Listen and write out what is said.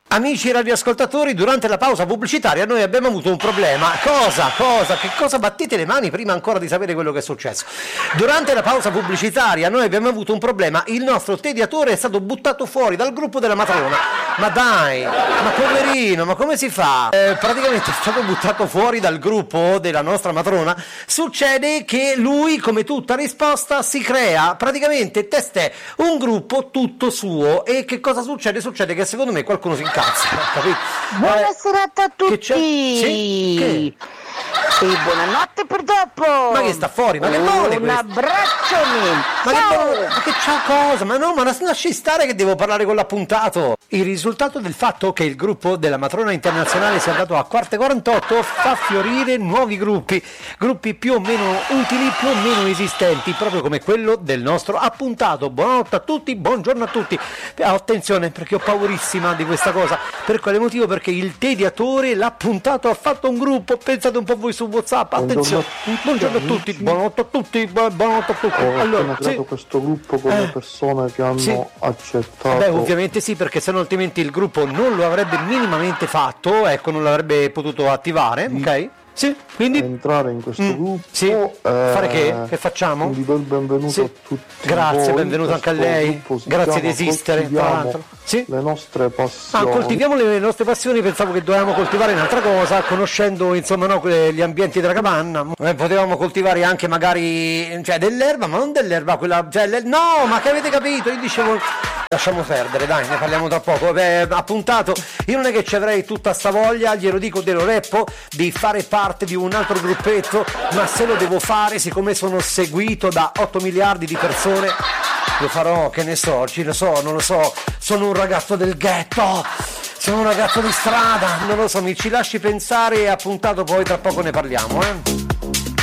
Amici radioascoltatori, durante la pausa pubblicitaria noi abbiamo avuto un problema. Cosa? Che cosa? Battete le mani prima ancora di sapere quello che è successo. Durante la pausa pubblicitaria noi abbiamo avuto un problema. Il nostro tediatore è stato buttato fuori dal gruppo della matrona. Ma dai, ma poverino, ma come si fa? Praticamente è stato buttato fuori dal gruppo della nostra matrona. Succede che lui, come tutta risposta, si crea praticamente testè un gruppo tutto suo. E che cosa succede? Succede che secondo me qualcuno si incazza. Capito? Buona serata a tutti. Sì? Che? E buonanotte per dopo. Ma che sta fuori? Ma che vuole un questo? abbraccio. Ma che c'ha cosa? Ma no, ma lasci stare che devo parlare con l'appuntato. Il risultato del fatto che il gruppo della matrona internazionale sia andato a quarte 48 fa fiorire nuovi gruppi più o meno utili, più o meno esistenti, proprio come quello del nostro appuntato. Buonanotte a tutti, buongiorno a tutti. Attenzione, perché ho paurissima di questa cosa. Per quale motivo? Perché il tediatore, l'appuntato, ha fatto un gruppo. Pensate un po' voi su WhatsApp. Attenzione, buongiorno a tutti, buonanotte a tutti, buonanotte a tutti. Ho appena creato questo gruppo con le persone che hanno accettato. Beh, ovviamente sì, perché sennò altrimenti il gruppo non lo avrebbe minimamente fatto, ecco, non l'avrebbe potuto attivare, ok? Sì, quindi entrare in questo gruppo. Sì. Fare che? Che facciamo? Quindi do il benvenuto a tutti. Grazie, voi. benvenuto anche a lei. Grazie di esistere, tra l'altro. Sì. Le nostre passioni. Coltiviamo le nostre passioni, pensavo che dovevamo coltivare un'altra cosa, conoscendo insomma gli ambienti della capanna. Potevamo coltivare anche magari dell'erba, ma non dell'erba quella, no, ma che avete capito? Io dicevo lasciamo perdere, dai, ne parliamo tra poco. Appuntato, io non è che ci avrei tutta sta voglia, glielo dico dello reppo, di fare parte di un altro gruppetto, ma se lo devo fare, siccome sono seguito da 8 miliardi di persone, lo farò, che ne so, non lo so, sono un ragazzo del ghetto, sono un ragazzo di strada, non lo so, mi ci lasci pensare e appuntato, poi tra poco ne parliamo,